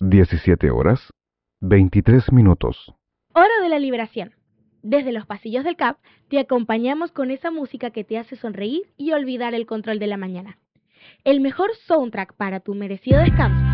17 horas, 23 minutos. Hora de la liberación. Desde los pasillos del CAP te acompañamos con esa música que te hace sonreír y olvidar el control de la mañana. El mejor soundtrack para tu merecido descanso